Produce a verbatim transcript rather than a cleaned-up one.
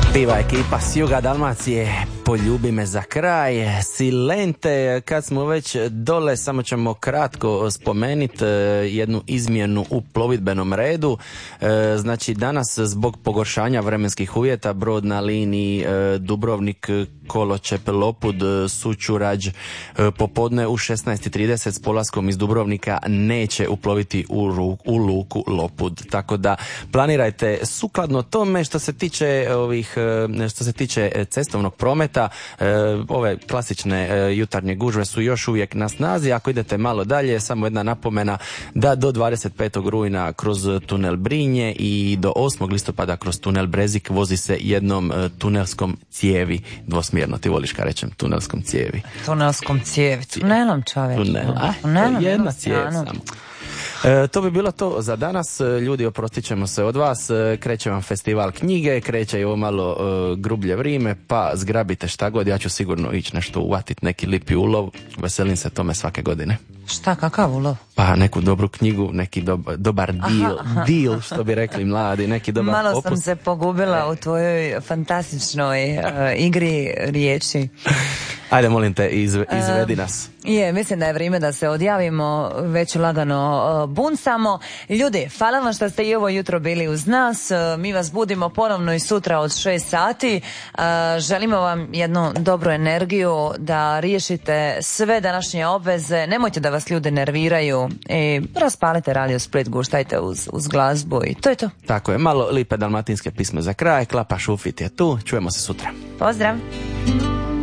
Piva ekipa s juga Dalmacije, poljubi me za kraj. Silente, kad smo već dole, samo ćemo kratko spomenuti jednu izmjenu u plovidbenom redu. Znači danas zbog pogoršanja vremenskih uvjeta brod na liniji Dubrovnik Koločep Lopud Sućurać popodne u šesnaest i trideset s polaskom iz Dubrovnika neće uploviti u, ru, u luku Lopud. Tako da planirajte sukladno tome. Što se tiče ovih, što se tiče cestovnog prometa, ove klasične jutarnje gužve su još uvijek na snazi. Ako idete malo dalje, samo jedna napomena da do dvadeset petog rujna kroz tunel Brinje i do osmog listopada kroz tunel Brezik vozi se jednom tunelskom cijevi dvosmjerno. Ti voliš kad rečem tunelskom cijevi? Tunelskom cijevi, tunelom čovječ. Tunel, a? Tunelom, jedna cijev samo. E, to bi bilo to za danas. Ljudi, oprostit ćemo se od vas. Kreće vam festival knjige, kreće i ovo malo e, grublje vrijeme, pa zgrabite šta god. Ja ću sigurno ići nešto uvatiti, neki lipi ulov. Veselim se tome svake godine. Šta, kakav ulov? Pa neku dobru knjigu, neki dob- dobar deal, aha, aha. deal, što bi rekli mladi, neki dobar malo opus. Malo sam se pogubila u tvojoj fantastičnoj uh, igri riječi. Ajde, molim te, izve, izvedi nas. Uh, je, mislim da je vrijeme da se odjavimo, već lagano uh, buncamo. Ljudi, hvala vam što ste i ovo jutro bili uz nas. Uh, mi vas budimo ponovno i sutra od šest sati. Uh, želimo vam jednu dobru energiju, da riješite sve današnje obveze. Nemojte da vas ljudi nerviraju i raspalite Radio Split, guštajte uz, uz glazbu i to je to. Tako je, malo lipe dalmatinske pisme za kraj. Klapa Šufit je tu, čujemo se sutra. Pozdrav!